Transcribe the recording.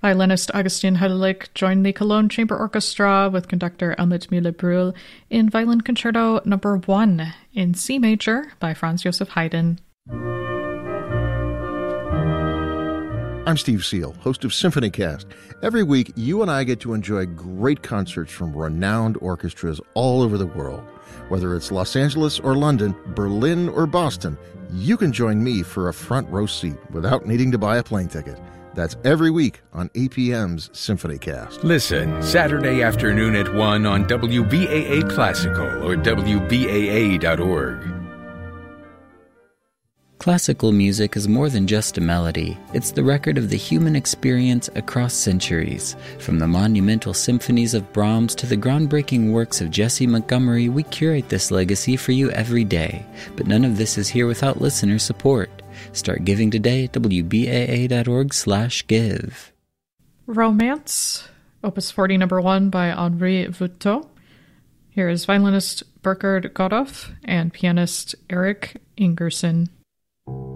Violinist Augustin Hudlik joined the Cologne Chamber Orchestra with conductor Helmut Müller-Brühl in Violin Concerto No. 1 in C major by Franz Joseph Haydn. I'm Steve Seal, host of SymphonyCast. Every week, you and I get to enjoy great concerts from renowned orchestras all over the world. Whether it's Los Angeles or London, Berlin or Boston, you can join me for a front row seat without needing to buy a plane ticket. That's every week on APM's SymphonyCast. Listen Saturday afternoon at 1 on WBAA Classical or WBAA.org. Classical music is more than just a melody. It's the record of the human experience across centuries. From the monumental symphonies of Brahms to the groundbreaking works of Jesse Montgomery, we curate this legacy for you every day. But none of this is here without listener support. Start giving today at WBAA.org/give. Romance, Opus 40 No. 1 by Henri Vouteau. Here is violinist Burkhard Godoff and pianist Eric Ingerson.